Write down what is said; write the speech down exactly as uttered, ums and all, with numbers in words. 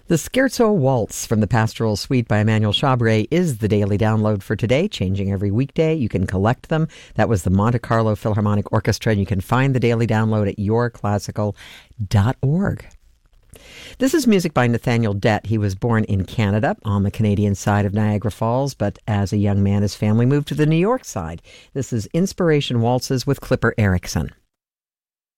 The Scherzo Waltz from the Pastoral Suite by Emmanuel Chabre is the daily download for today, changing every weekday. You can collect them. That was the Monte Carlo Philharmonic Orchestra, and you can find the daily download at your classical dot org. This is music by Nathaniel Dett. He was born in Canada on the Canadian side of Niagara Falls, but as a young man, his family moved to the New York side. This is Inspiration Waltzes with Clipper Erickson.